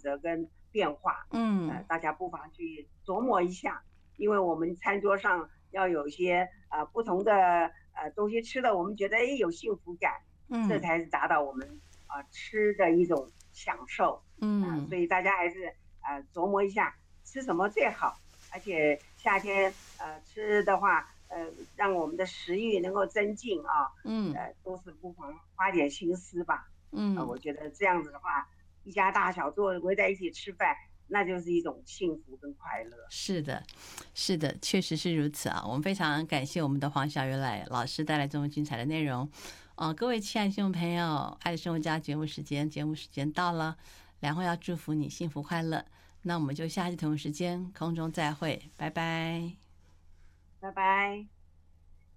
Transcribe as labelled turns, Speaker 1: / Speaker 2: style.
Speaker 1: 折跟变化，大家不妨去琢磨一下，因为我们餐桌上要有一些不同的东西吃的，我们觉得有幸福感，这才是达到我们吃的一种享受，所以大家还是琢磨一下吃什么最好，而且夏天吃的话，让我们的食欲能够增进啊，都是不妨花点心思吧，我觉得这样子的话，一家大小坐围在一起吃饭，那就是一种幸福跟快乐。
Speaker 2: 是的，是的，确实是如此啊！我们非常感谢我们的黄小鱼老师带来这么精彩的内容。各位亲爱的听众朋友，爱的生活家节目时间到了，然后要祝福你幸福快乐。那我们就下期同一时间空中再会，拜拜，
Speaker 1: 拜拜。